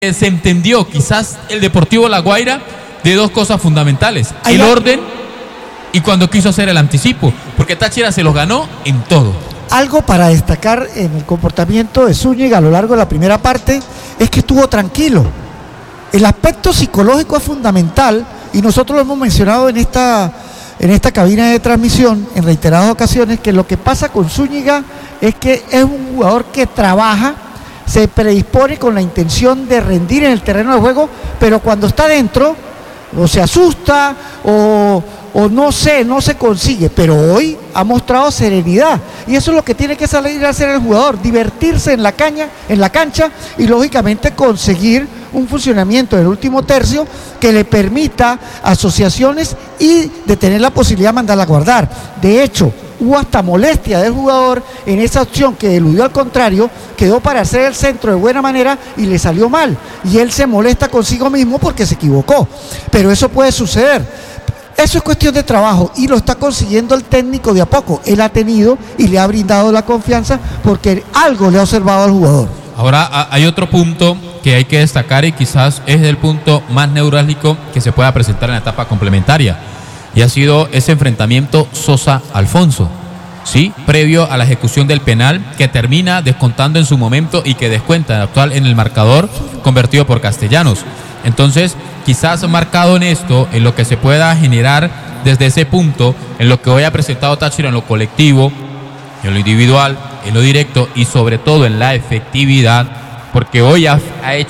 se entendió quizás el Deportivo La Guaira de dos cosas fundamentales: el orden y cuando quiso hacer el anticipo, porque Táchira se los ganó en todo. Algo para destacar en el comportamiento de Zúñiga a lo largo de la primera parte es que estuvo tranquilo. El aspecto psicológico es fundamental y nosotros lo hemos mencionado en esta cabina de transmisión en reiteradas ocasiones, que lo que pasa con Zúñiga es que es un jugador que trabaja, se predispone con la intención de rendir en el terreno de juego, pero cuando está dentro o se asusta o no se consigue, pero hoy ha mostrado serenidad y eso es lo que tiene que salir a hacer el jugador, divertirse en la cancha y lógicamente conseguir un funcionamiento del último tercio que le permita asociaciones y de tener la posibilidad de mandarla a guardar. De hecho, hubo hasta molestia del jugador en esa opción que eludió al contrario, quedó para hacer el centro de buena manera y le salió mal. Y él se molesta consigo mismo porque se equivocó. Pero eso puede suceder. Eso es cuestión de trabajo y lo está consiguiendo el técnico de a poco. Él ha tenido y le ha brindado la confianza porque algo le ha observado al jugador. Ahora hay otro punto que hay que destacar y quizás es el punto más neurálgico que se pueda presentar en la etapa complementaria. Y ha sido ese enfrentamiento Sosa-Alfonso, ¿sí? Previo a la ejecución del penal que termina descontando en su momento y que descuenta el actual en el marcador convertido por Castellanos. Entonces, quizás marcado en esto, en lo que se pueda generar desde ese punto, en lo que hoy ha presentado Táchira en lo colectivo, en lo individual, en lo directo y sobre todo en la efectividad, porque hoy ha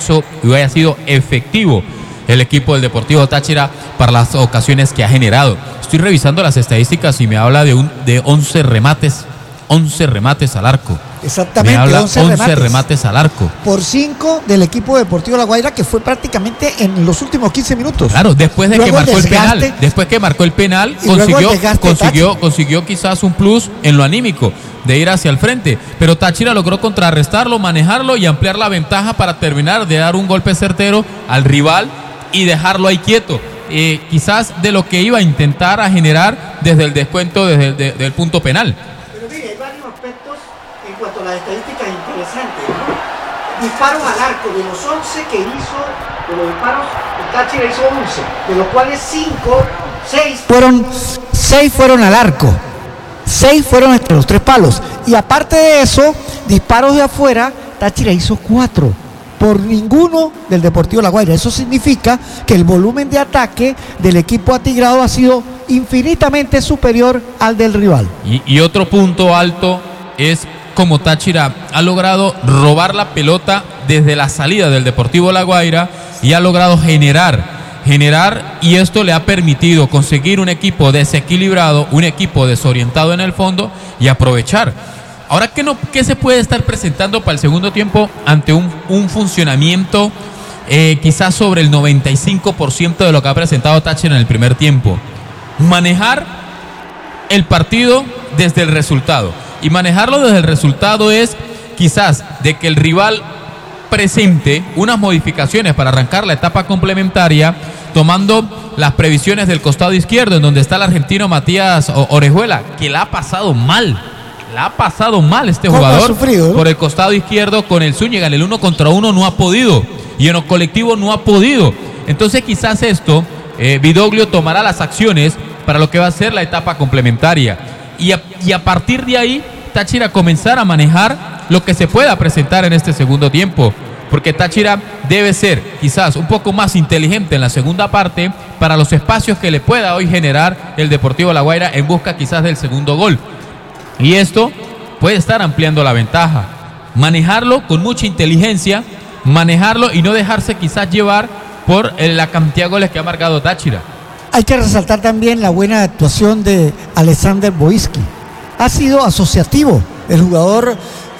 sido efectivo el equipo del Deportivo Táchira para las ocasiones que ha generado. Estoy revisando las estadísticas y me habla de 11 remates al arco. Exactamente, me habla 11 remates al arco. Por 5 del equipo Deportivo La Guaira, que fue prácticamente en los últimos 15 minutos. Claro, después de que marcó el penal. Después que marcó el penal, consiguió quizás un plus en lo anímico de ir hacia el frente. Pero Táchira logró contrarrestarlo, manejarlo y ampliar la ventaja para terminar de dar un golpe certero al rival y dejarlo ahí quieto. Quizás de lo que iba a intentar a generar desde el descuento del punto penal. Pero mire, hay varios aspectos en cuanto a las estadísticas interesantes, ¿no? Disparos al arco, de los 11 que hizo, de los disparos, el Táchira hizo 11, de los cuales 6 fueron al arco. 6 fueron entre los 3 palos. Y aparte de eso, disparos de afuera, Táchira hizo 4. Por ninguno del Deportivo La Guaira. Eso significa que el volumen de ataque del equipo atigrado ha sido infinitamente superior al del rival. Y otro punto alto es como Táchira ha logrado robar la pelota desde la salida del Deportivo La Guaira y ha logrado generar, y esto le ha permitido conseguir un equipo desequilibrado, un equipo desorientado en el fondo y aprovechar. Ahora, ¿qué se puede estar presentando para el segundo tiempo ante un funcionamiento quizás sobre el 95% de lo que ha presentado Táchira en el primer tiempo? Manejar el partido desde el resultado. Y manejarlo desde el resultado es quizás de que el rival presente unas modificaciones para arrancar la etapa complementaria, tomando las previsiones del costado izquierdo, en donde está el argentino Matías Orejuela, que la ha pasado mal. Este jugador por el costado izquierdo con el Zúñiga. En el 1 contra 1 no ha podido y en lo colectivo no ha podido. Entonces quizás esto Vidoglio tomará las acciones para lo que va a ser la etapa complementaria y a partir de ahí Táchira comenzar a manejar lo que se pueda presentar en este segundo tiempo, porque Táchira debe ser quizás un poco más inteligente en la segunda parte para los espacios que le pueda hoy generar el Deportivo La Guaira en busca quizás del segundo gol. Y esto puede estar ampliando la ventaja. Manejarlo con mucha inteligencia, manejarlo y no dejarse quizás llevar por la cantidad de goles que ha marcado Táchira. Hay que resaltar también la buena actuación de Alexander Boiski. Ha sido asociativo el jugador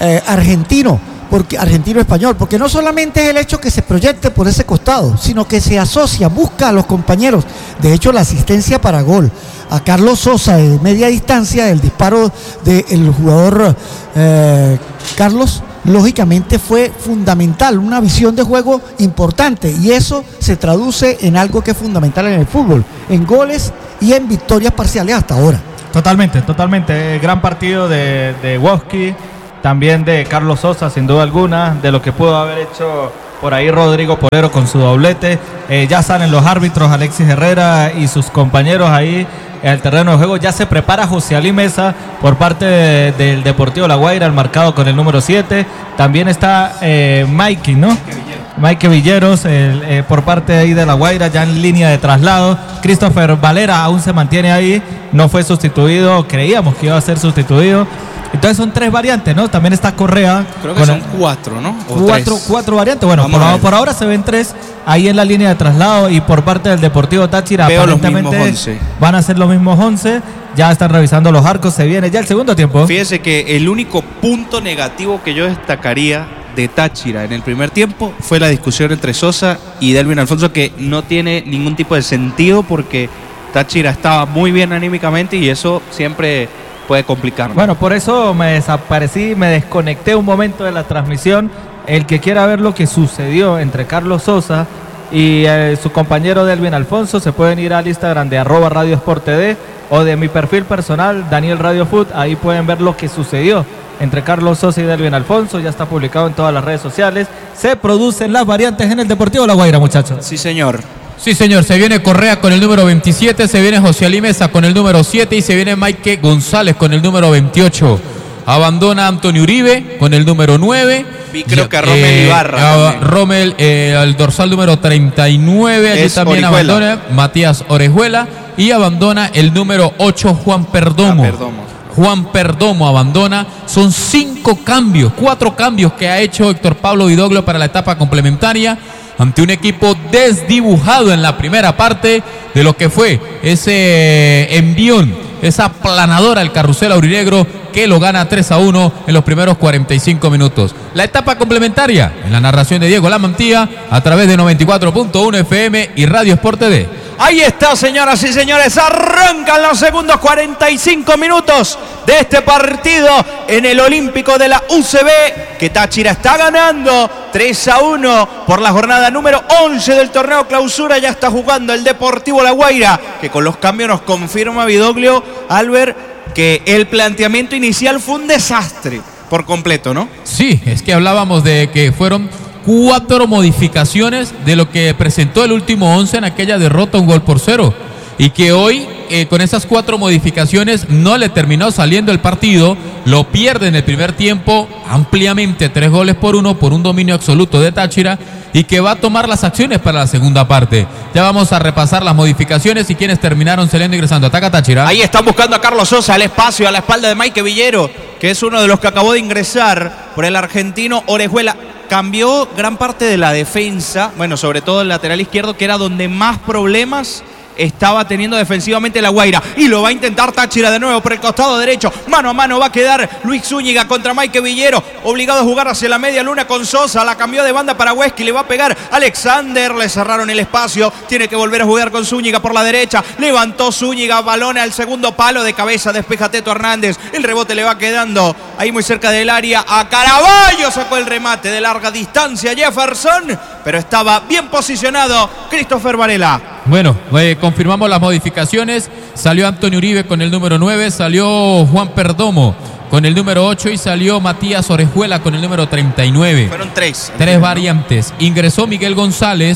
argentino-español, porque no solamente es el hecho que se proyecte por ese costado, sino que se asocia, busca a los compañeros. De hecho, la asistencia para gol a Carlos Sosa de media distancia, el disparo del jugador Carlos, lógicamente fue fundamental, una visión de juego importante, y eso se traduce en algo que es fundamental en el fútbol, en goles y en victorias parciales hasta ahora. Totalmente, gran partido de Woski, también de Carlos Sosa, sin duda alguna, de lo que pudo haber hecho por ahí Rodrigo Porero con su doblete. Ya salen los árbitros, Alexis Herrera y sus compañeros ahí en el terreno de juego. Ya se prepara José Ali Mesa por parte del Deportivo La Guaira, el marcado con el número 7. También está Mikey, ¿no? Mike Villeros por parte ahí de La Guaira, ya en línea de traslado. Christopher Valera aún se mantiene ahí, no fue sustituido, creíamos que iba a ser sustituido. Entonces son 3 variantes, ¿no? También está Correa. Creo que son 4, ¿no? Cuatro variantes. Bueno, por ahora se ven 3 ahí en la línea de traslado, y por parte del Deportivo Táchira aparentemente van a ser los mismos 11. Ya están revisando los arcos, se viene ya el segundo tiempo. Fíjese que el único punto negativo que yo destacaría de Táchira en el primer tiempo fue la discusión entre Sosa y Delvin Alfonso, que no tiene ningún tipo de sentido porque Táchira estaba muy bien anímicamente y eso siempre puede complicar. Bueno, por eso me desaparecí, me desconecté un momento de la transmisión. El que quiera ver lo que sucedió entre Carlos Sosa y su compañero Delvin Alfonso, se pueden ir al Instagram de @radiosporttd o de mi perfil personal, Daniel Radio Food. Ahí pueden ver lo que sucedió entre Carlos Sosa y Delvin Alfonso. Ya está publicado en todas las redes sociales. Se producen las variantes en el Deportivo La Guaira, muchachos. Sí, señor. Sí, señor. Se viene Correa con el número 27, se viene José Ali Mesa con el número 7 y se viene Mike González con el número 28. Abandona Antonio Uribe con el número 9. Y creo que a Rommel Ibarra. Rommel, el dorsal número 39, allí también Orejuela. abandona Matías Orejuela, y abandona el número 8, Juan Perdomo. Juan Perdomo abandona. Son 4 cambios que ha hecho Héctor Pablo Vidoglio para la etapa complementaria, ante un equipo desdibujado en la primera parte de lo que fue ese envión, esa planadora al carrusel aurinegro, que lo gana 3-1 en los primeros 45 minutos. La etapa complementaria en la narración de Diego Lamantía a través de 94.1 FM y Radio Sport TV. Ahí está, señoras y señores, arrancan los segundos 45 minutos de este partido en el Olímpico de la UCB, que Táchira está ganando 3-1 por la jornada número 11 del torneo clausura. Ya está jugando el Deportivo La Guaira, que con los cambios nos confirma Vidoglio, Albert, que el planteamiento inicial fue un desastre por completo, ¿no? Sí, es que hablábamos de que fueron 4 modificaciones de lo que presentó el último 11 en aquella derrota 1-0, y que hoy con esas 4 modificaciones no le terminó saliendo el partido. Lo pierde en el primer tiempo ampliamente, 3-1 por un dominio absoluto de Táchira, y que va a tomar las acciones para la segunda parte. Ya vamos a repasar las modificaciones y quienes terminaron saliendo ingresando. Ataca Táchira. Ahí están buscando a Carlos Sosa, el espacio a la espalda de Mike Villero, que es uno de los que acabó de ingresar por el argentino Orejuela. Cambió gran parte de la defensa, bueno, sobre todo el lateral izquierdo, que era donde más problemas estaba teniendo defensivamente La Guaira, y lo va a intentar Táchira de nuevo por el costado derecho. Mano a mano va a quedar Luis Zúñiga contra Mike Villero, obligado a jugar hacia la media luna con Sosa. La cambió de banda para Huesca y le va a pegar Alexander. Le cerraron el espacio, tiene que volver a jugar con Zúñiga por la derecha. Levantó Zúñiga, balón al segundo palo, de cabeza despeja Teto Hernández. El rebote le va quedando ahí muy cerca del área a Caraballo. Sacó el remate de larga distancia Jefferson, pero estaba bien posicionado Christopher Varela. Bueno, confirmamos las modificaciones. Salió Antonio Uribe con el número 9, salió Juan Perdomo con el número 8 y salió Matías Orejuela con el número 39. Fueron 3. 3 variantes. Ingresó Miguel González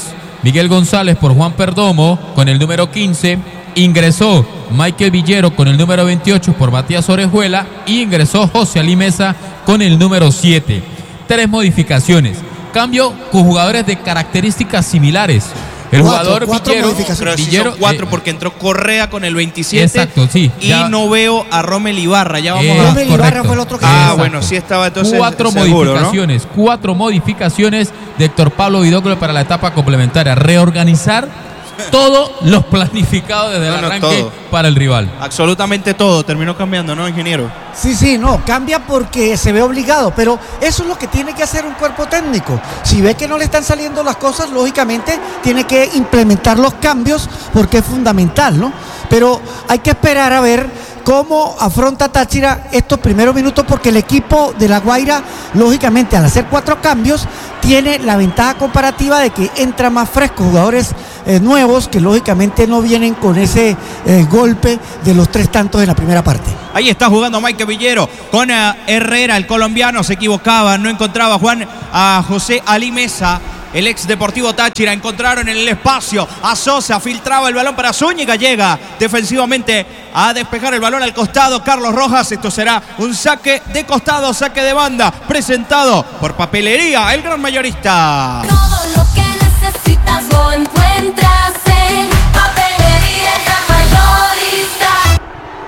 por Juan Perdomo con el número 15. Ingresó Michael Villero con el número 28 por Matías Orejuela, y ingresó José Ali Mesa con el número 7. 3 modificaciones. Cambio con jugadores de características similares. El jugador Villero, 4 porque entró Correa con el 27. Exacto, sí. Y no veo a Rommel Ibarra. Ya vamos a... Rommel Ibarra fue el otro que... bueno, sí estaba entonces 4 seguro, modificaciones, ¿no? 4 modificaciones de Héctor Pablo Vidoglio para la etapa complementaria. Reorganizar todo lo planificado desde el arranque todo para el rival. Absolutamente todo. Terminó cambiando, ¿no, ingeniero? Sí, no, cambia porque se ve obligado, pero eso es lo que tiene que hacer un cuerpo técnico. Si ve que no le están saliendo las cosas, lógicamente tiene que implementar los cambios porque es fundamental, ¿no? Pero hay que esperar a ver cómo afronta Táchira estos primeros minutos, porque el equipo de La Guaira, lógicamente, al hacer 4 cambios, tiene la ventaja comparativa de que entra más frescos, jugadores nuevos que lógicamente no vienen con ese golpe de los 3 tantos de la primera parte. Ahí está jugando Mike Villero con Herrera, el colombiano. Se equivocaba, no encontraba Juan a José Ali Mesa. el ex Deportivo Táchira. Encontraron en el espacio a Sosa, filtraba el balón para Zúñiga, llega defensivamente a despejar el balón al costado Carlos Rojas. Esto será un saque de costado, saque de banda, presentado por Papelería, el gran mayorista. Todo lo que necesitas lo encuentras en Papelería, el gran mayorista.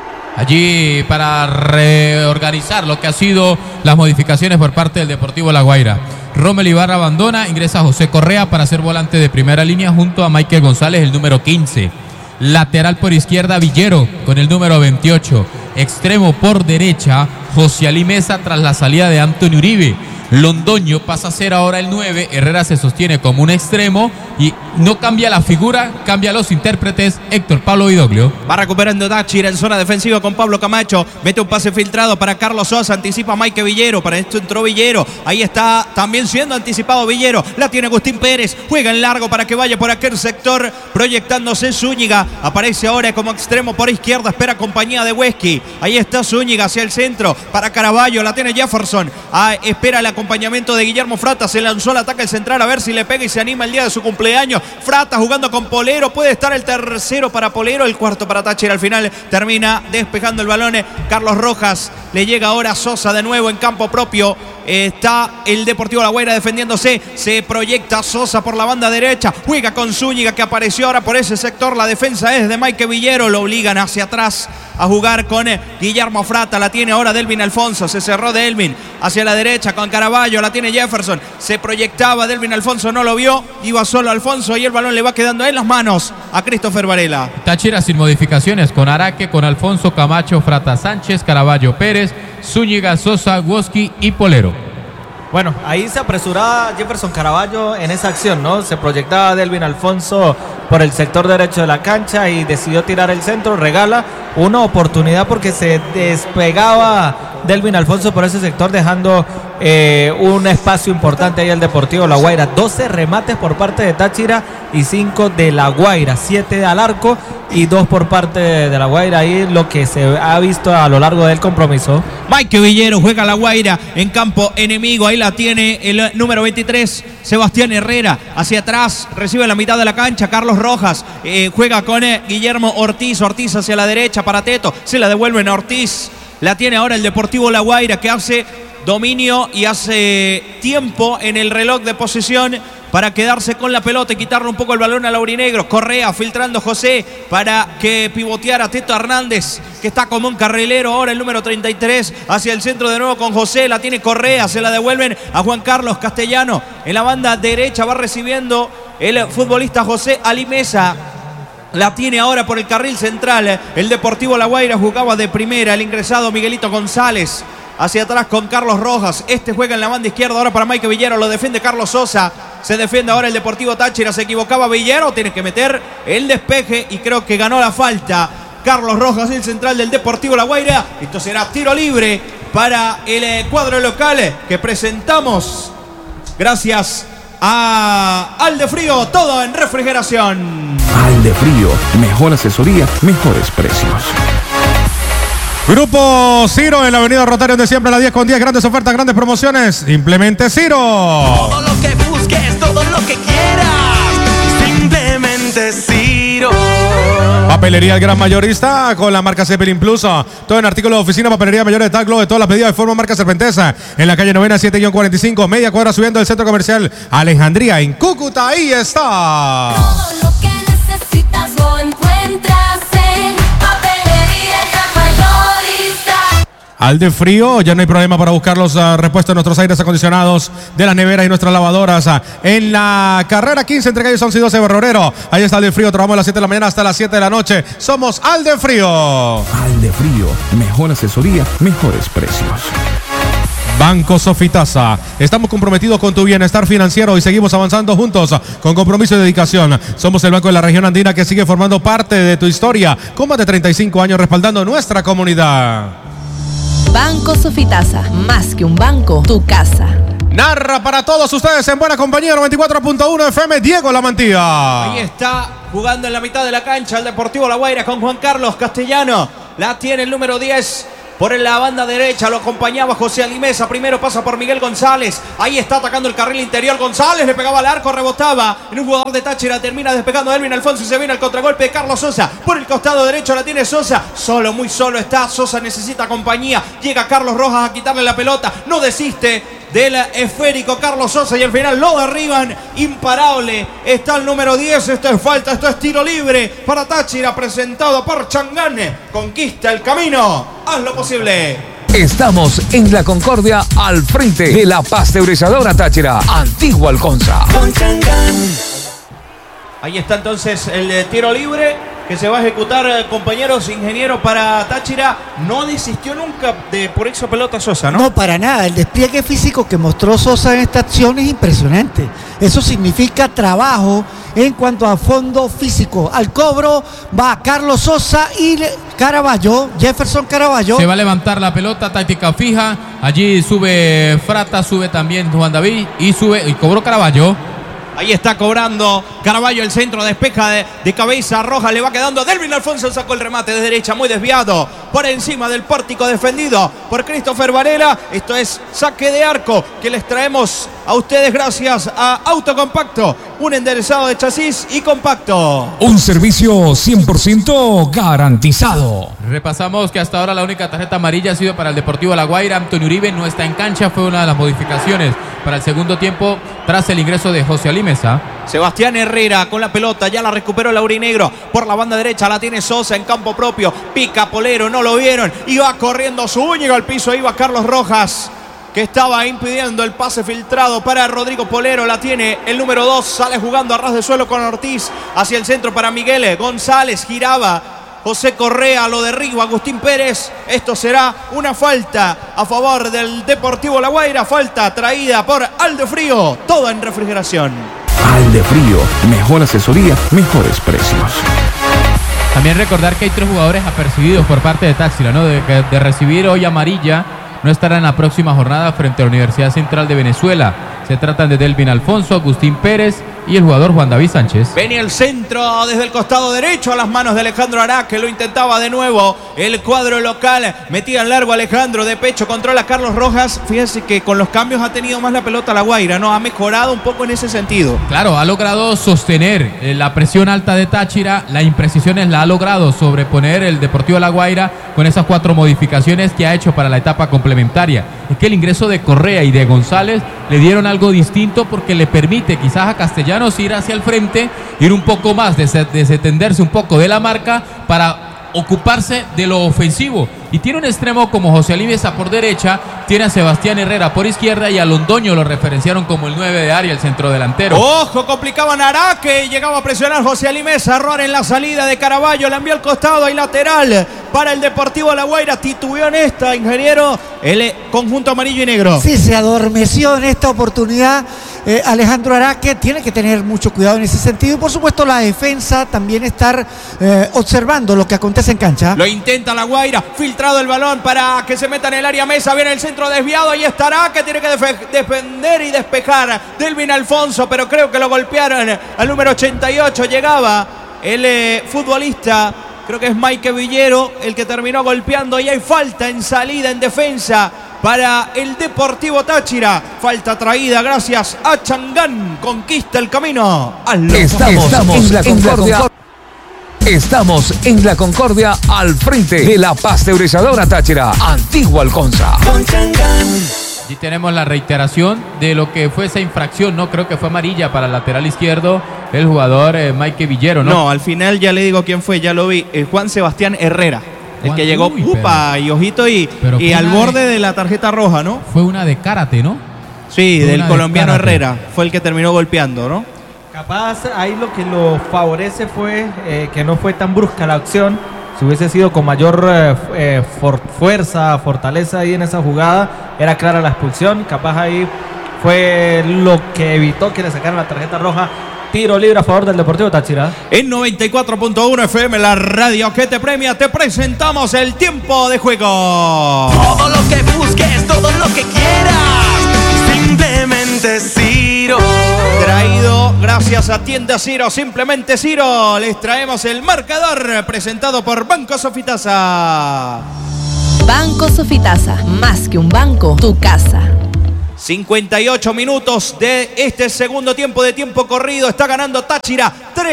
Allí para reorganizar lo que ha sido las modificaciones por parte del Deportivo La Guaira. Rommel Ibarra abandona, ingresa José Correa para ser volante de primera línea junto a Michael González, el número 15. Lateral por izquierda, Villero con el número 28. Extremo por derecha, José Ali Mesa tras la salida de Antonio Uribe. Londoño pasa a ser ahora el 9, Herrera se sostiene como un extremo y no cambia la figura, cambia los intérpretes. Héctor Pablo Vidoglio. Va recuperando Táchira en zona defensiva con Pablo Camacho, mete un pase filtrado para Carlos Sosa, anticipa Mike Villero, para esto entró Villero, ahí está también siendo anticipado Villero, la tiene Agustín Pérez, juega en largo para que vaya por aquel sector, proyectándose Zúñiga, aparece ahora como extremo por izquierda, espera compañía de Huesqui, ahí está Zúñiga hacia el centro, para Caraballo, la tiene Jefferson, espera el acompañamiento de Guillermo Frata, se lanzó al ataque el central a ver si le pega y se anima el día de su cumpleaños. Frata jugando con Polero, puede estar el tercero para Polero, el cuarto para Táchira, al final termina despejando el balón Carlos Rojas, le llega ahora Sosa de nuevo en campo propio, está el Deportivo La Guaira defendiéndose, se proyecta Sosa por la banda derecha, juega con Zúñiga que apareció ahora por ese sector, la defensa es de Mike Villero, lo obligan hacia atrás a jugar con Guillermo Frata, la tiene ahora Delvin Alfonso, se cerró Delvin hacia la derecha con Caraballo, la tiene Jefferson, se proyectaba Delvin Alfonso, no lo vio, iba solo Alfonso y el balón le va quedando en las manos a Christopher Varela. Táchira sin modificaciones, con Araque, con Alfonso, Camacho, Frata Sánchez, Caraballo Pérez, Zúñiga, Sosa, Woski y Polero. Bueno, ahí se apresuraba Jefferson Caraballo en esa acción, ¿no? Se proyectaba Delvin Alfonso por el sector derecho de la cancha y decidió tirar el centro, regala una oportunidad porque se despegaba Delvin Alfonso por ese sector, dejando un espacio importante ahí al Deportivo La Guaira. 12 remates por parte de Táchira y 5 de La Guaira, 7 al arco y 2 por parte de La Guaira. Ahí lo que se ha visto a lo largo del compromiso. Mike Villero juega La Guaira en campo enemigo, ahí la tiene el número 23, Sebastián Herrera, hacia atrás, recibe la mitad de la cancha, Carlos Rojas, juega con Guillermo Ortiz, Ortiz hacia la derecha para Teto, se la devuelven a Ortiz, la tiene ahora el Deportivo La Guaira que hace dominio y hace tiempo en el reloj de posesión para quedarse con la pelota y quitarle un poco el balón al aurinegro. Correa filtrando José para que pivoteara Teto Hernández, que está como un carrilero ahora el número 33, hacia el centro de nuevo con José, la tiene Correa, se la devuelven a Juan Carlos Castellano, en la banda derecha va recibiendo el futbolista José Ali Mesa. La tiene ahora por el carril central el Deportivo La Guaira, jugaba de primera el ingresado Miguelito González, hacia atrás con Carlos Rojas, este juega en la banda izquierda ahora para Mike Villero, lo defiende Carlos Sosa, se defiende ahora el Deportivo Táchira, se equivocaba Villero, tiene que meter el despeje y creo que ganó la falta Carlos Rojas, el central del Deportivo La Guaira. Esto será tiro libre para el cuadro local que presentamos gracias a Aldefrío, todo en refrigeración. Aldefrío, mejor asesoría, mejores precios. Grupo Ciro en la avenida Rotario de siempre a las 10 con 10, grandes ofertas, grandes promociones. Simplemente Ciro. Todo lo que busques, todo lo que quieras. Simplemente Ciro. Papelería El Gran Mayorista con la marca Zeppelin Plus. Todo en artículos de oficina, papelería mayor de Taglo de todas las medidas de forma marca Serpentesa. En la calle Novena 7-45, media cuadra subiendo del centro comercial Alejandría en Cúcuta. Ahí está. Todo lo que necesitas lo encuentras en Papelería, el gran mayorista. Aldefrío, ya no hay problema para buscar los repuestos de nuestros aires acondicionados, de las neveras y nuestras lavadoras. En la carrera 15 entre calles 11 y 12 Berrorero. Ahí está Aldefrío, trabajamos a las 7 de la mañana hasta las 7 de la noche. Somos Aldefrío. Aldefrío, mejor asesoría, mejores precios. Banco Sofitasa, estamos comprometidos con tu bienestar financiero y seguimos avanzando juntos con compromiso y dedicación. Somos el banco de la región andina que sigue formando parte de tu historia con más de 35 años respaldando nuestra comunidad. Banco Sofitasa, más que un banco, tu casa. Narra para todos ustedes en buena compañía 94.1 FM Diego La Mantilla. Ahí está jugando en la mitad de la cancha el Deportivo La Guaira con Juan Carlos Castellano. La tiene el número 10, Por la banda derecha lo acompañaba José Alimesa. Primero pasa por Miguel González. Ahí está atacando el carril interior. González le pegaba al arco, rebotaba en un jugador de Táchira. Termina despegando Elvin Alfonso y se viene al contragolpe de Carlos Sosa. Por el costado derecho la tiene Sosa. Solo, muy solo está. Sosa necesita compañía. Llega Carlos Rojas a quitarle la pelota. No desiste del esférico Carlos Sosa y al final lo derriban. Imparable. Está el número 10. Esto es falta. Esto es tiro libre para Táchira. Presentado por Changane. Conquista el camino. Haz lo posible. Estamos en La Concordia, al frente de la pasteurizadora Táchira, Antigua Alconza. Ahí está entonces el tiro libre que se va a ejecutar, compañeros. Ingeniero, para Táchira. No desistió nunca por esa pelota Sosa, ¿no? No, para nada. El despliegue físico que mostró Sosa en esta acción es impresionante. Eso significa trabajo en cuanto a fondo físico. Al cobro va Carlos Sosa y Caraballo, Jefferson Caraballo. Se va a levantar la pelota, táctica fija. Allí sube Frata, sube también Juan David y cobró Caraballo. Ahí está cobrando Caraballo, el centro, despeja de cabeza. Roja le va quedando a Delvin Alfonso, sacó el remate de derecha, muy desviado, por encima del pórtico, defendido por Christopher Varela. Esto es saque de arco que les traemos a ustedes gracias a Autocompacto, un enderezado de chasis y compacto. Un servicio 100% garantizado. Repasamos que hasta ahora la única tarjeta amarilla ha sido para el Deportivo La Guaira. Antonio Uribe no está en cancha, fue una de las modificaciones para el segundo tiempo tras el ingreso de José Alimesa. Sebastián Herrera con la pelota, ya la recuperó el aurinegro. Por la banda derecha la tiene Sosa en campo propio. Pica Polero, no lo vieron. Y va corriendo Zúñiga al piso. Ahí va Carlos Rojas, que estaba impidiendo el pase filtrado para Rodrigo Polero. La tiene el número 2. Sale jugando a ras de suelo con Ortiz. Hacia el centro para Miguel González. Giraba José Correa, lo derriba Agustín Pérez. Esto será una falta a favor del Deportivo La Guaira. Falta traída por Aldefrío. Todo en refrigeración. Aldefrío, mejor asesoría, mejores precios. También recordar que hay 3 jugadores apercibidos por parte de Táchira, ¿no? De recibir hoy amarilla, no estará en la próxima jornada frente a la Universidad Central de Venezuela. Se tratan de Delvin Alfonso, Agustín Pérez y el jugador Juan David Sánchez. Venía el centro desde el costado derecho a las manos de Alejandro Ará, que lo intentaba de nuevo el cuadro local. Metía en largo Alejandro, de pecho controla Carlos Rojas. Fíjense que con los cambios ha tenido más la pelota La Guaira, ¿no? Ha mejorado un poco en ese sentido. Claro, ha logrado sostener la presión alta de Táchira. La imprecisiones la ha logrado sobreponer el Deportivo La Guaira con esas 4 modificaciones que ha hecho para la etapa complementaria. Es que el ingreso de Correa y de González le dieron algo distinto porque le permite quizás a Castellanos ir hacia el frente, ir un poco más, desentenderse un poco de la marca para ocuparse de lo ofensivo. Y tiene un extremo como José Alimesa por derecha, tiene a Sebastián Herrera por izquierda y a Londoño lo referenciaron como el 9 de área, el centrodelantero. Ojo, complicaban a Ará, que llegaba a presionar José Alimesa. Error en la salida de Caraballo, la envió al costado y lateral para el Deportivo La Guaira. Titubeó en esta, ingeniero, el conjunto amarillo y negro. Sí, se adormeció en esta oportunidad Alejandro Ará, que tiene que tener mucho cuidado en ese sentido. Y por supuesto la defensa también estar observando lo que acontece en cancha. Lo intenta La Guaira, filtrado el balón para que se meta en el área Mesa. Viene el centro desviado, ahí estará, que tiene que defender y despejar Delvin Alfonso, pero creo que lo golpearon al número 88. Llegaba el futbolista, creo que es Mike Villero, el que terminó golpeando, y hay falta en salida, en defensa para el Deportivo Táchira. Falta traída gracias a Changán. Conquista el camino. Estamos en la Concordia. Estamos en La Concordia, al frente de la pasteurizadora Táchira, Antigua Alconza. Y tenemos la reiteración de lo que fue esa infracción, ¿no? Creo que fue amarilla para el lateral izquierdo, el jugador Mike Villero, ¿no? No, al final ya le digo quién fue, ya lo vi. Juan Sebastián Herrera. El que llegó, y ojito, y al borde de la tarjeta roja, ¿no? Fue una de karate, ¿no? Sí, del colombiano Herrera. Fue el que terminó golpeando, ¿no? Capaz ahí lo que lo favorece fue que no fue tan brusca la acción. Si hubiese sido con mayor fuerza, fortaleza ahí en esa jugada, era clara la expulsión. Capaz ahí fue lo que evitó que le sacaran la tarjeta roja. Tiro libre a favor del Deportivo Táchira. En 94.1 FM, la radio que te premia, te presentamos el tiempo de juego. Todo lo que busques, todo lo que quieras, simplemente Ciro. Traído gracias a Tienda Ciro, simplemente Ciro. Les traemos el marcador presentado por Banco Sofitasa. Banco Sofitasa, más que un banco, tu casa. 58 minutos de este segundo tiempo de tiempo corrido. Está ganando Táchira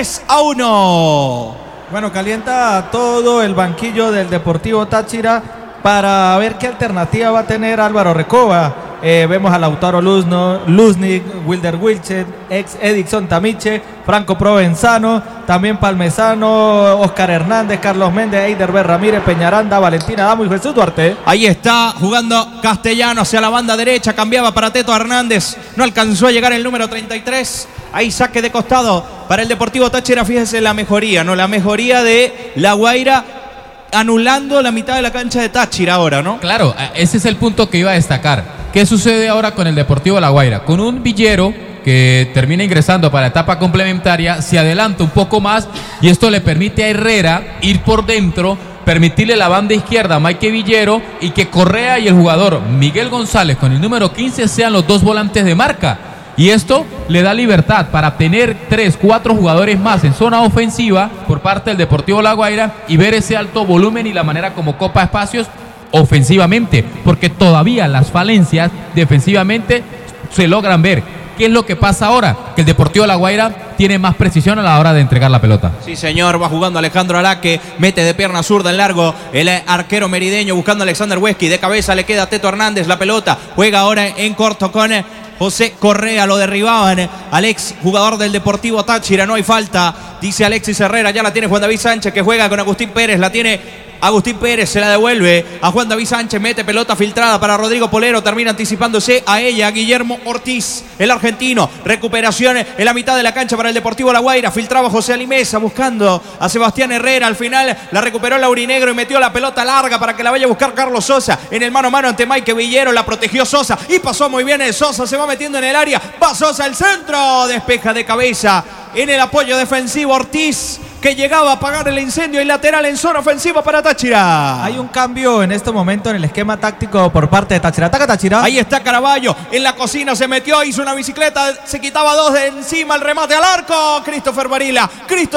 3-1. Bueno, calienta todo el banquillo del Deportivo Táchira para ver qué alternativa va a tener Álvaro Recoba. Vemos a Lautaro Luznik, Wilder Wilchet, ex Edixon Tamiche, Franco Provenzano, también Palmesano, Oscar Hernández, Carlos Méndez, Eider B. Ramírez, Peñaranda, Valentina Damo y Jesús Duarte. Ahí está jugando Castellano hacia la banda derecha, cambiaba para Teto Hernández, no alcanzó a llegar el número 33. Ahí saque de costado para el Deportivo Táchira. Fíjese la mejoría, ¿no? La mejoría de La Guaira, anulando la mitad de la cancha de Táchira ahora, ¿no? Claro, ese es el punto que iba a destacar. ¿Qué sucede ahora con el Deportivo La Guaira? Con un Villero que termina ingresando para la etapa complementaria, se adelanta un poco más y esto le permite a Herrera ir por dentro, permitirle la banda izquierda a Maike Villero y que Correa y el jugador Miguel González con el número 15 sean los dos volantes de marca. Y esto le da libertad para tener 3, 4 jugadores más en zona ofensiva por parte del Deportivo La Guaira y ver ese alto volumen y la manera como copa espacios ofensivamente, porque todavía las falencias defensivamente se logran ver. ¿Qué es lo que pasa ahora? Que el Deportivo La Guaira tiene más precisión a la hora de entregar la pelota. Sí, señor, va jugando Alejandro Araque, mete de pierna zurda en largo el arquero merideño buscando a Alexander Huesqui, de cabeza le queda a Teto Hernández la pelota, juega ahora en corto con José Correa, lo derribaban al ex jugador del Deportivo Táchira, no hay falta, dice Alexis Herrera, ya la tiene Juan David Sánchez que juega con Agustín Pérez, la tiene Agustín Pérez, se la devuelve a Juan David Sánchez, mete pelota filtrada para Rodrigo Polero, termina anticipándose a ella, Guillermo Ortiz, el argentino, recuperación en la mitad de la cancha para el Deportivo La Guaira, filtraba José Alimesa buscando a Sebastián Herrera, al final la recuperó el aurinegro y metió la pelota larga para que la vaya a buscar Carlos Sosa, en el mano a mano ante Maike Villero, la protegió Sosa y pasó muy bien el Sosa, se va metiendo en el área, va Sosa al centro, despeja de cabeza en el apoyo defensivo Ortiz, que llegaba a apagar el incendio y lateral en zona ofensiva para Táchira. Hay un cambio en este momento en el esquema táctico por parte de Táchira. Ataca Táchira. Ahí está Caraballo, en la cocina se metió, hizo una bicicleta, se quitaba dos de encima, el remate al arco. Christopher Varela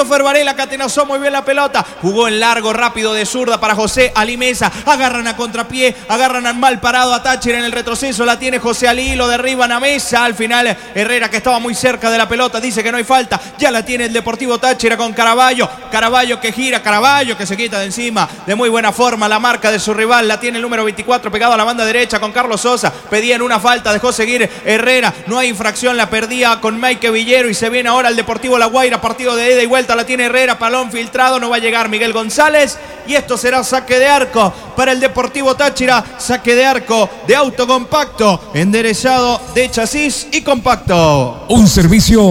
que atenazó muy bien la pelota, jugó en largo, rápido de zurda para José Ali Mesa, agarran a contrapié, agarran al mal parado a Táchira en el retroceso, la tiene José Ali, lo derriban a Mesa, al final Herrera que estaba muy cerca de la pelota, dice que no hay falta, ya la tiene el Deportivo Táchira con Caraballo que gira, Caraballo que se quita de encima de muy buena forma la marca de su rival, la tiene el número 24 pegado a la banda derecha con Carlos Sosa, pedían una falta, dejó seguir Herrera, no hay infracción, la perdía con Maike Villero y se viene ahora el Deportivo La Guaira, partido de ida y vuelta, la tiene Herrera, palón filtrado, no va a llegar Miguel González y esto será saque de arco para el Deportivo Táchira, saque de arco de auto compacto, enderezado de chasis y compacto. Un servicio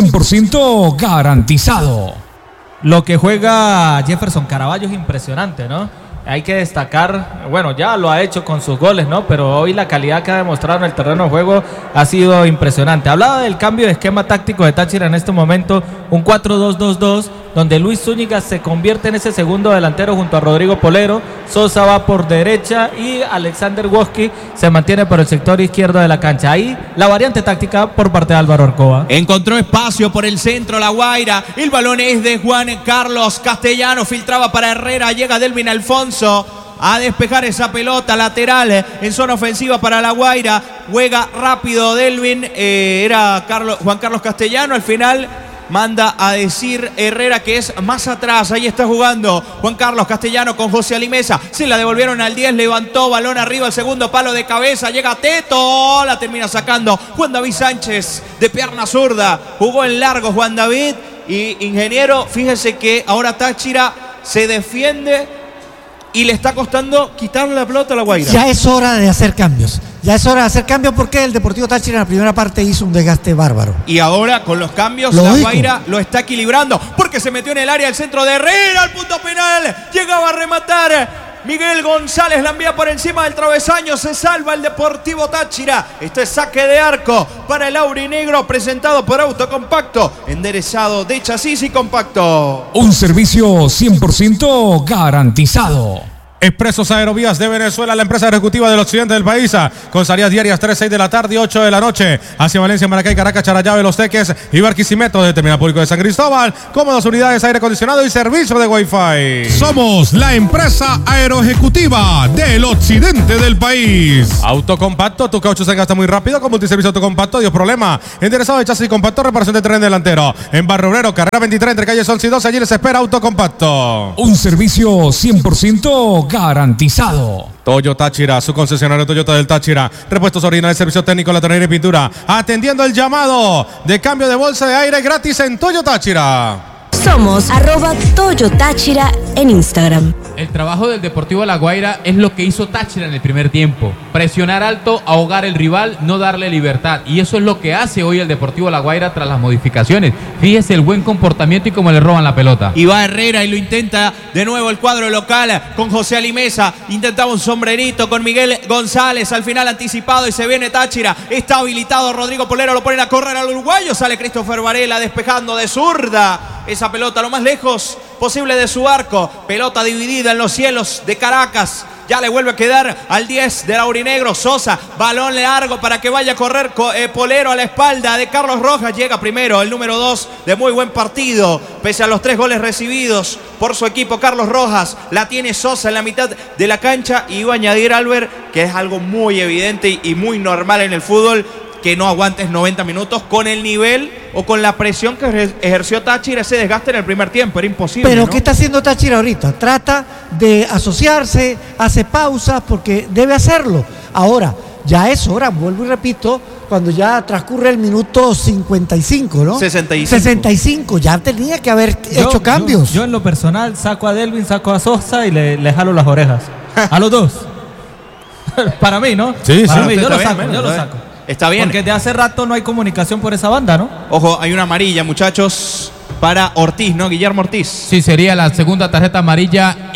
100% garantizado. Lo que juega Jefferson Caraballo es impresionante, ¿no? Hay que destacar, bueno, ya lo ha hecho con sus goles, ¿no? Pero hoy la calidad que ha demostrado en el terreno de juego ha sido impresionante. Hablaba del cambio de esquema táctico de Táchira en este momento, un 4-2-2-2, donde Luis Zúñiga se convierte en ese segundo delantero junto a Rodrigo Polero, Sosa va por derecha y Alexander Woski se mantiene por el sector izquierdo de la cancha. Ahí la variante táctica por parte de Álvaro Recoba. Encontró espacio por el centro La Guaira, el balón es de Juan Carlos Castellano, filtraba para Herrera, llega Delvin Alfonso a despejar esa pelota lateral en zona ofensiva para La Guaira, juega rápido Delvin, era Juan Carlos Castellano, al final manda a decir Herrera que es más atrás, ahí está jugando Juan Carlos Castellano con José Alimesa, se la devolvieron al 10, levantó balón arriba, el segundo palo de cabeza, llega Teto, la termina sacando Juan David Sánchez de pierna zurda, jugó en largo Juan David y ingeniero, fíjese que ahora Táchira se defiende y le está costando quitarle la pelota a La Guaira. Ya es hora de hacer cambios. Porque el Deportivo Táchira en la primera parte hizo un desgaste bárbaro. Y ahora con los cambios La Guaira lo está equilibrando porque se metió en el área el centro de Herrera al punto penal. Llegaba a rematar Miguel González, la envía por encima del travesaño, se salva el Deportivo Táchira. Este es saque de arco para el aurinegro presentado por Autocompacto, enderezado de chasis y compacto. Un servicio 100% garantizado. Expresos Aerovías de Venezuela, la empresa ejecutiva del occidente del país, con salidas diarias 3, 6 de la tarde y 8 de la noche, hacia Valencia, Maracay, Caracas, Charallave, Los Teques y Barquisimeto, de Terminal Público de San Cristóbal, cómodas unidades, aire acondicionado y servicio de Wi-Fi. Somos la empresa aeroejecutiva del occidente del país. Autocompacto, tu caucho se gasta muy rápido con multiservicio autocompacto, Dios problema. Interesado de chasis compacto, reparación de tren delantero. En Barrio Obrero, carrera 23, entre calles 11 y 12, allí les espera Autocompacto. Un servicio 100% garantizado. Toyo Táchira, su concesionario Toyota del Táchira. Repuestos originales, servicio técnico, lateral y pintura. Atendiendo el llamado de cambio de bolsa de aire gratis en Toyo Táchira. Somos @Toyo Táchira en Instagram. El trabajo del Deportivo La Guaira es lo que hizo Táchira en el primer tiempo. Presionar alto, ahogar el rival, no darle libertad. Y eso es lo que hace hoy el Deportivo La Guaira tras las modificaciones. Fíjese el buen comportamiento y cómo le roban la pelota. Y va Herrera y lo intenta de nuevo el cuadro local con José Alimesa. Intentaba un sombrerito con Miguel González. Al final anticipado y se viene Táchira. Está habilitado Rodrigo Polero. Lo ponen a correr al uruguayo. Sale Christopher Varela despejando de zurda. Esa pelota lo más lejos posible de su arco. Pelota dividida en los cielos de Caracas. Ya le vuelve a quedar al 10 del aurinegro. Sosa, balón largo para que vaya a correr Polero a la espalda de Carlos Rojas. Llega primero el número 2 de muy buen partido. Pese a los 3 goles recibidos por su equipo, Carlos Rojas. La tiene Sosa en la mitad de la cancha. Y iba a añadir Albert, que es algo muy evidente y muy normal en el fútbol, que no aguantes 90 minutos con el nivel o con la presión que ejerció Táchira, ese desgaste en el primer tiempo, era imposible. Pero ¿no? ¿qué está haciendo Táchira ahorita? Trata de asociarse, hace pausas porque debe hacerlo. Ahora, ya es hora, vuelvo y repito, cuando ya transcurre el minuto 55, ¿no? 65, ya tenía que haber hecho cambios. Yo en lo personal saco a Delvin, saco a Sosa y le jalo las orejas. A los dos. Para mí, ¿no? Sí, Para sí. mí, yo lo saco. Está bien. Porque de hace rato no hay comunicación por esa banda, ¿no? Ojo, hay una amarilla, muchachos, para Ortiz, ¿no? Guillermo Ortiz. Sí, sería la segunda tarjeta amarilla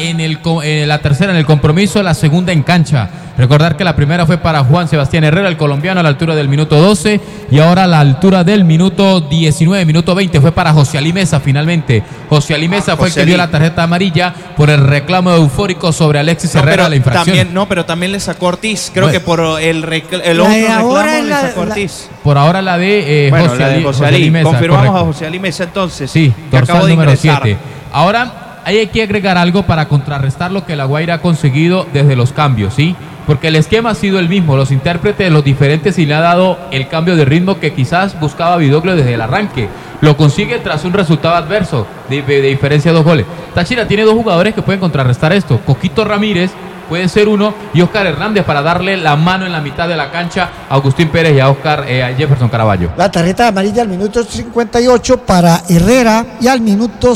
la tercera en el compromiso, la segunda en cancha. Recordar que la primera fue para Juan Sebastián Herrera, el colombiano, a la altura del minuto 12, y ahora a la altura del minuto 19, minuto 20, fue para José Ali Mesa finalmente. José Ali Mesa fue el que dio la tarjeta amarilla por el reclamo eufórico sobre Alexis Herrera, la infracción. Pero también le sacó Ortiz, creo que por el otro reclamo le sacó Ortiz. Por ahora la de José Ali Mesa. Confirmamos correcto. A José Ali Mesa entonces. Sí, dorsal número 7. Ahora hay que agregar algo para contrarrestar lo que La Guaira ha conseguido desde los cambios, ¿sí? Porque el esquema ha sido el mismo, los intérpretes, los diferentes, y le ha dado el cambio de ritmo que quizás buscaba Vidoglio desde el arranque. Lo consigue tras un resultado adverso de diferencia de 2 goles. Táchira tiene 2 jugadores que pueden contrarrestar esto. Coquito Ramírez puede ser uno y Oscar Hernández para darle la mano en la mitad de la cancha a Agustín Pérez y a Jefferson Caraballo. La tarjeta amarilla al minuto 58 para Herrera y al minuto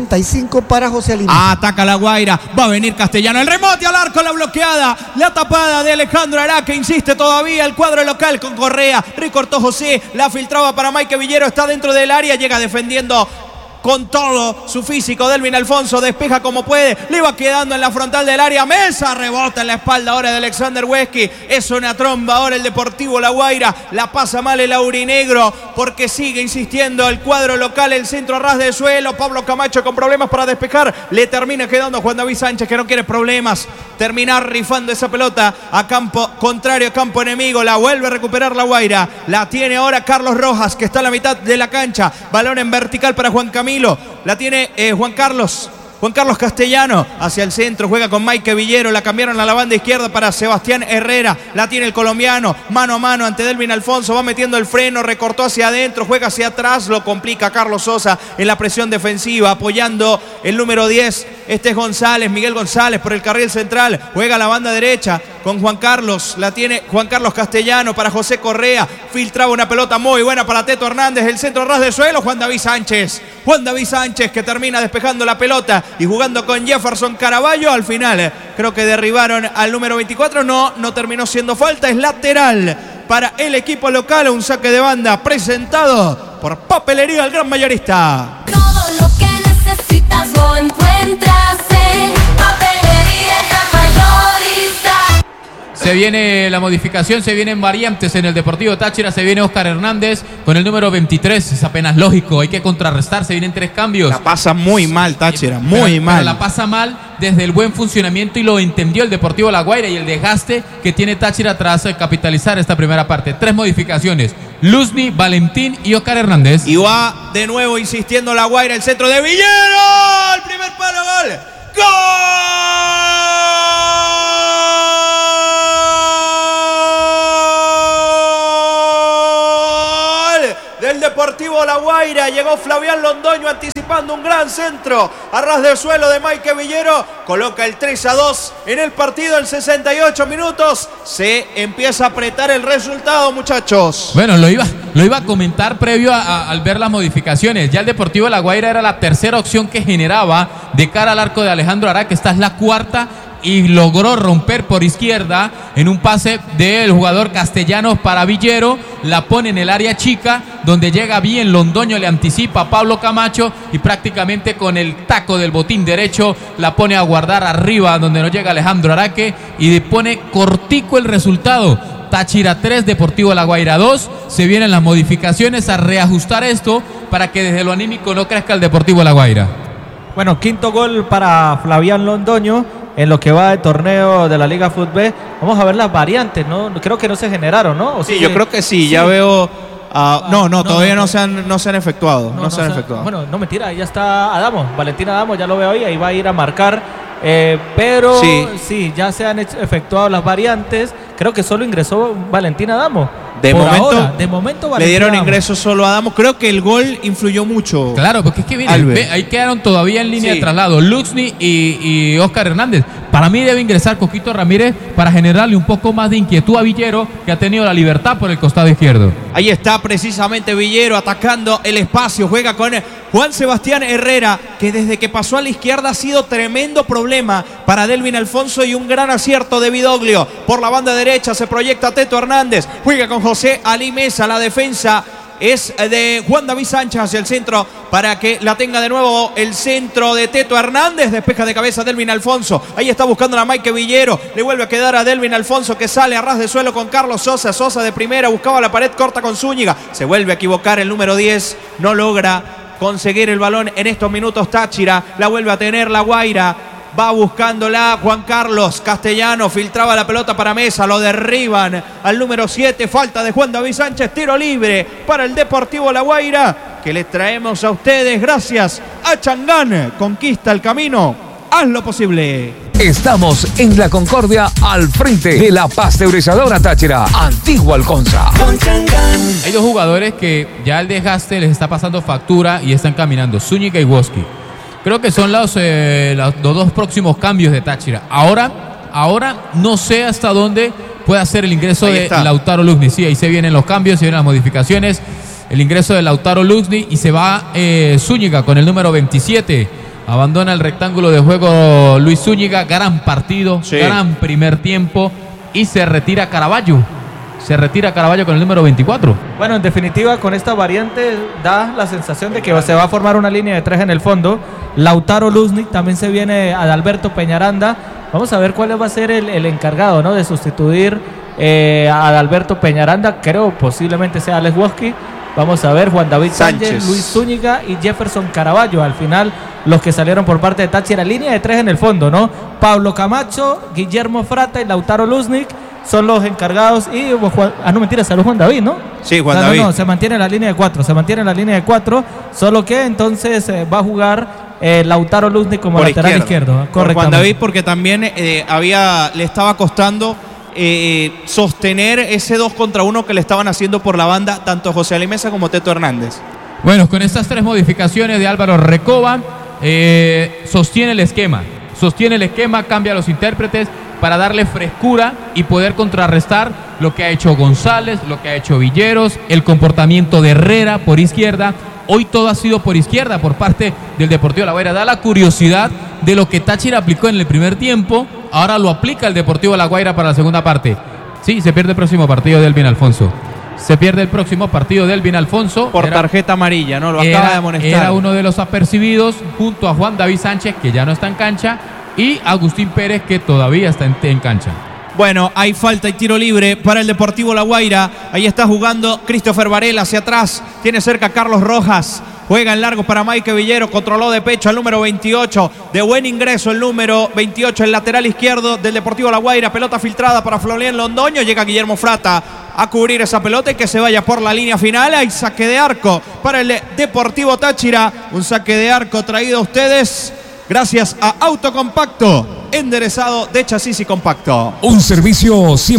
65 para José Ali. Ataca La Guaira, va a venir Castellano, el remote al arco, la bloqueada, la tapada de Alejandro Araque, insiste todavía el cuadro local con Correa, recortó José, la filtraba para Mike Villero, está dentro del área, llega defendiendo con todo su físico. Delvin Alfonso despeja como puede, le va quedando en la frontal del área. Mesa rebota en la espalda ahora de Alexander Huesqui. Es una tromba ahora el Deportivo La Guaira. La pasa mal el aurinegro porque sigue insistiendo el cuadro local. El centro a ras de suelo. Pablo Camacho con problemas para despejar. Le termina quedando Juan David Sánchez, que no quiere problemas. Terminar rifando esa pelota a campo contrario, a campo enemigo. La vuelve a recuperar La Guaira. La tiene ahora Carlos Rojas, que está a la mitad de la cancha. Balón en vertical para Juan Camilo. La tiene Juan Carlos Castellano hacia el centro, juega con Mike Villero, la cambiaron a la banda izquierda para Sebastián Herrera, la tiene el colombiano, mano a mano ante Delvin Alfonso, va metiendo el freno, recortó hacia adentro, juega hacia atrás, lo complica Carlos Sosa en la presión defensiva, apoyando el número 10, este es González, Miguel González por el carril central, juega a la banda derecha con Juan Carlos, la tiene Juan Carlos Castellano para José Correa, filtraba una pelota muy buena para Teto Hernández, el centro ras de suelo, Juan David Sánchez que termina despejando la pelota y jugando con Jefferson Caraballo. Al final creo que derribaron al número 24, no terminó siendo falta, es lateral para el equipo local, un saque de banda presentado por Papelería El Gran Mayorista. Todo lo que necesitas lo encuentras en Papelería El Gran Mayorista. Se viene la modificación, se vienen variantes en el Deportivo Táchira, se viene Oscar Hernández con el número 23, es apenas lógico, hay que contrarrestar, se vienen 3 cambios. La pasa muy mal Táchira, muy mal. Pero la pasa mal desde el buen funcionamiento y lo entendió el Deportivo La Guaira y el desgaste que tiene Táchira tras capitalizar esta primera parte. 3 modificaciones, Luzny, Valentín y Oscar Hernández. Y va de nuevo insistiendo La Guaira, el centro de Villero, el primer palo, gol. ¡Gol! Del Deportivo La Guaira, llegó Flavián Londoño anticipando un gran centro a ras del suelo de Maike Villero, coloca el 3-2 en el partido en 68 minutos, se empieza a apretar el resultado, muchachos. Bueno, lo iba a comentar previo al ver las modificaciones. Ya el Deportivo La Guaira era la tercera opción que generaba de cara al arco de Alejandro Araque, esta es la cuarta y logró romper por izquierda en un pase del jugador Castellanos para Villero, la pone en el área chica donde llega bien Londoño, le anticipa a Pablo Camacho y prácticamente con el taco del botín derecho la pone a guardar arriba donde no llega Alejandro Araque y pone cortico el resultado. Táchira 3, Deportivo La Guaira 2, se vienen las modificaciones a reajustar esto para que desde lo anímico no crezca el Deportivo La Guaira. Bueno, quinto gol para Flavián Londoño en lo que va de torneo de la Liga Fútbol. Vamos a ver las variantes, ¿no? Creo que no se generaron, ¿no? ¿O sí, yo creo que sí, ya veo... todavía no se han efectuado. No se han efectuado. Bueno, no, mentira, ahí ya está Adamo, Valentín Adamo, ya lo veo ahí va a ir a marcar. Pero sí, ya se han efectuado las variantes. Creo que solo ingresó Valentín Adamo. De momento Valentín le dieron Adamo. ingreso solo a Adamo. Creo que el gol influyó mucho. Claro, porque es que miren, ahí quedaron todavía en línea de traslado Luzny y Oscar Hernández. Para mí debe ingresar Coquito Ramírez para generarle un poco más de inquietud a Villero, que ha tenido la libertad por el costado izquierdo. Ahí está precisamente Villero atacando el espacio. Juega con Juan Sebastián Herrera, que desde que pasó a la izquierda ha sido tremendo problema para Delvin Alfonso y un gran acierto de Vidoglio. Por la banda derecha se proyecta Teto Hernández. Juega con José Ali Mesa. La defensa es de Juan David Sánchez hacia el centro para que la tenga de nuevo el centro de Teto Hernández. Despeja de cabeza Delvin Alfonso. Ahí está buscando a Maike Villero. Le vuelve a quedar a Delvin Alfonso, que sale a ras de suelo con Carlos Sosa. Sosa de primera, buscaba la pared corta con Zúñiga. Se vuelve a equivocar el número 10. No logra conseguir el balón en estos minutos Táchira. La vuelve a tener La Guaira. Va buscándola Juan Carlos Castellano, filtraba la pelota para Mesa, lo derriban al número 7, falta de Juan David Sánchez, tiro libre para el Deportivo La Guaira, que les traemos a ustedes gracias a Changán. Conquista el camino, haz lo posible. Estamos en La Concordia, al frente de la pasteurizadora Táchira, Antigua Alconza. Hay 2 jugadores que ya el desgaste les está pasando factura y están caminando, Zúñiga y Woski. Creo que son los 2 próximos cambios de Táchira. Ahora no sé hasta dónde puede hacer el ingreso de Lautaro Luzny. Sí, ahí se vienen los cambios, se vienen las modificaciones. El ingreso de Lautaro Luzny y se va Zúñiga con el número 27. Abandona el rectángulo de juego Luis Zúñiga. Gran partido, gran primer tiempo. Y se retira Caraballo. Se retira Caraballo con el número 24. Bueno, en definitiva, con esta variante da la sensación de que se va a formar una línea de 3 en el fondo. Lautaro Luzny, también se viene Adalberto Peñaranda. Vamos a ver cuál va a ser el encargado, ¿no?, de sustituir a Adalberto Peñaranda. Creo posiblemente sea Alex Woski. Vamos a ver, Juan David Sánchez, Luis Zúñiga y Jefferson Caraballo. Al final, los que salieron por parte de Táchira, línea de 3 en el fondo, ¿no? Pablo Camacho, Guillermo Frata y Lautaro Luzny son los encargados. Y no, mentira, salió Juan David, ¿no? Sí, Juan David. No, se mantiene la línea de 4, solo que entonces va a jugar Lautaro Luzny como por lateral izquierdo. Por Juan David, porque también le estaba costando sostener ese 2 contra 1 que le estaban haciendo por la banda tanto José Ali Mesa como Teto Hernández. Bueno, con estas 3 modificaciones de Álvaro Recoba, sostiene el esquema, cambia los intérpretes para darle frescura y poder contrarrestar lo que ha hecho González, lo que ha hecho Villeros, el comportamiento de Herrera por izquierda. Hoy todo ha sido por izquierda por parte del Deportivo La Guaira. Da la curiosidad de lo que Táchira aplicó en el primer tiempo, ahora lo aplica el Deportivo La Guaira para la segunda parte. Sí, se pierde el próximo partido de Delvin Alfonso. Por tarjeta amarilla, ¿no? Lo acaba de amonestar. Era uno de los apercibidos junto a Juan David Sánchez, que ya no está en cancha, y Agustín Pérez, que todavía está en cancha. Bueno, hay falta y tiro libre para el Deportivo La Guaira. Ahí está jugando Christopher Varela hacia atrás. Tiene cerca a Carlos Rojas. Juega en largo para Mike Villero, controló de pecho al número 28, de buen ingreso el número 28, el lateral izquierdo del Deportivo La Guaira, pelota filtrada para Florian Londoño, llega Guillermo Frata a cubrir esa pelota y que se vaya por la línea final. Hay saque de arco para el Deportivo Táchira, un saque de arco traído a ustedes gracias a Autocompacto, enderezado de chasis y compacto. Un servicio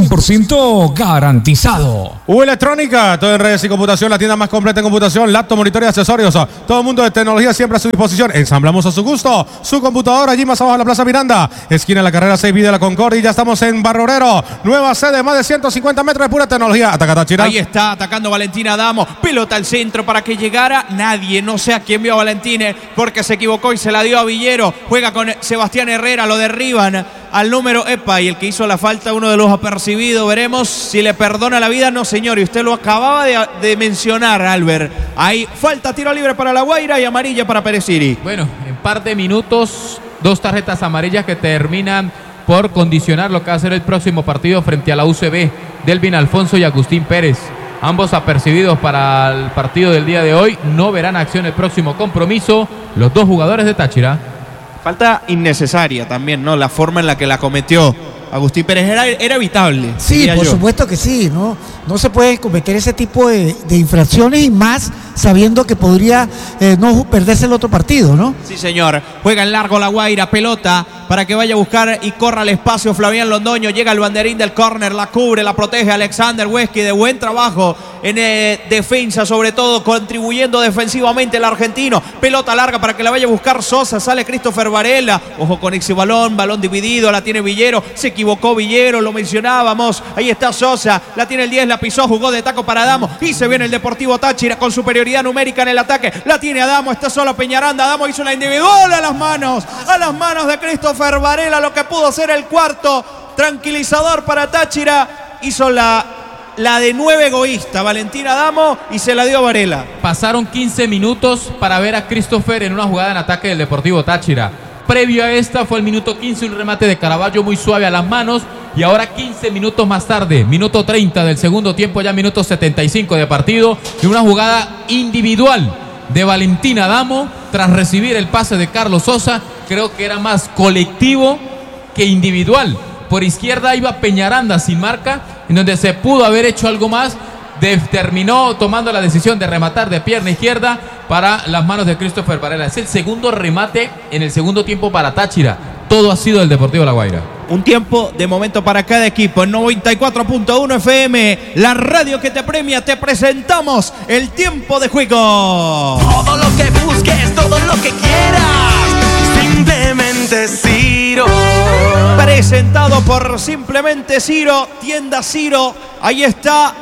100% garantizado. U Electrónica, todo en redes y computación, la tienda más completa en computación, laptop, monitor y accesorios. Todo el mundo de tecnología siempre a su disposición. Ensamblamos a su gusto su computadora allí más abajo en la Plaza Miranda, esquina de la carrera 6 de la Concordia. Y ya estamos en Barrorero, nueva sede, más de 150 metros de pura tecnología. Ataca Táchira. Ahí está atacando Valentina Adamo, pelota al centro para que llegara nadie, no sé a quién vio a Valentine porque se equivocó y se la dio a Villero. Juega con Sebastián Herrera, lo derriban al número EPA y el que hizo la falta, uno de los apercibidos. Veremos si le perdona la vida. No, señor, y usted lo acababa de mencionar, Albert. Hay falta, tiro libre para La Guaira y amarilla para Pereciri. Bueno, en par de minutos, 2 tarjetas amarillas que terminan por condicionar lo que va a ser el próximo partido frente a la UCB. Delvin Alfonso y Agustín Pérez, ambos apercibidos para el partido del día de hoy. No verán acción el próximo compromiso los dos jugadores de Táchira. Falta innecesaria también, ¿no? La forma en la que la cometió Agustín Pérez era evitable. Sí, por supuesto que sí, ¿no? No se puede cometer ese tipo de infracciones y más sabiendo que podría no perderse el otro partido, ¿no? Sí, señor. Juega en largo La Guaira, pelota para que vaya a buscar y corra al espacio Flavián Londoño. Llega el banderín del córner, la cubre, la protege Alexander Huesqui, de buen trabajo en defensa, sobre todo contribuyendo defensivamente el argentino. Pelota larga para que la vaya a buscar Sosa, sale Christopher Varela. Ojo con ese balón dividido, la tiene Villero. Se equivocó Villero, lo mencionábamos. Ahí está Sosa, la tiene el 10, la pisó, jugó de taco para Adamo y se viene el Deportivo Táchira con superioridad numérica en el ataque. La tiene Adamo, está solo Peñaranda. Adamo hizo la individual a las manos de Christopher Varela, lo que pudo ser el cuarto tranquilizador para Táchira. Hizo la de 9 egoísta Valentina Adamo y se la dio a Varela. Pasaron 15 minutos para ver a Christopher en una jugada en ataque del Deportivo Táchira. Previo a esta fue el minuto 15, un remate de Caraballo muy suave a las manos. Y ahora 15 minutos más tarde, minuto 30 del segundo tiempo, ya minuto 75 de partido, y una jugada individual de Valentina Adamo tras recibir el pase de Carlos Sosa. Creo que era más colectivo que individual. Por izquierda iba Peñaranda sin marca, en donde se pudo haber hecho algo más. Terminó tomando la decisión de rematar de pierna izquierda para las manos de Christopher Varela. Es el segundo remate en el segundo tiempo para Táchira. Todo ha sido del Deportivo La Guaira. Un tiempo de momento para cada equipo. En 94.1 FM, la radio que te premia, te presentamos el tiempo de juego. Todo lo que busques, todo lo que quieras, simplemente Ciro. Presentado por Simplemente Ciro, tienda Ciro. Ahí está,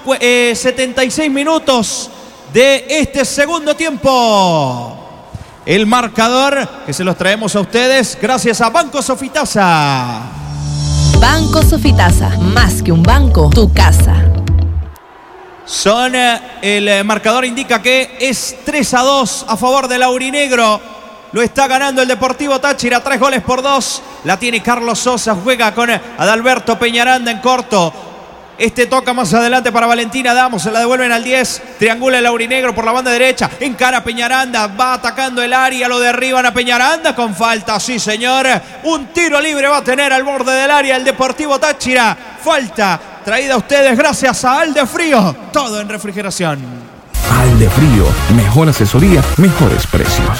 76 minutos de este segundo tiempo. El marcador que se los traemos a ustedes gracias a Banco Sofitasa. Banco Sofitasa, más que un banco, tu casa. El marcador indica que es 3-2 a favor del aurinegro. Lo está ganando el Deportivo Táchira, 3-2. La tiene Carlos Sosa, juega con Adalberto Peñaranda en corto. Este toca más adelante para Valentina Adamo, se la devuelven al 10, triangula el aurinegro por la banda derecha, encara a Peñaranda, va atacando el área, lo derriban a Peñaranda con falta, sí señor, un tiro libre va a tener al borde del área el Deportivo Táchira, falta traída a ustedes gracias a Aldefrío, todo en refrigeración. Aldefrío, mejor asesoría, mejores precios.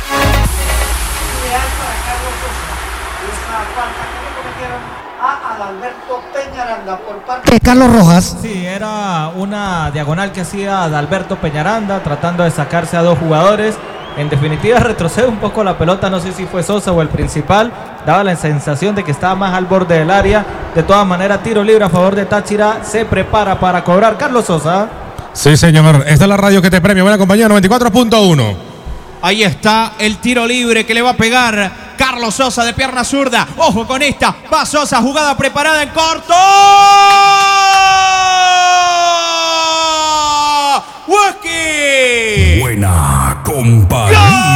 Por parte de Carlos Rojas. Sí, era una diagonal que hacía Adalberto Peñaranda tratando de sacarse a dos jugadores. En definitiva retrocede un poco la pelota, no sé si fue Sosa o el principal, daba la sensación de que estaba más al borde del área. De todas maneras, tiro libre a favor de Táchira, se prepara para cobrar Carlos Sosa. Sí señor, esta es la radio que te premia, buena compañía, 94.1. Ahí está el tiro libre que le va a pegar Carlos Sosa de pierna zurda. Ojo con esta. Va Sosa, jugada preparada en corto. ¡Huesqui! Buena compañía.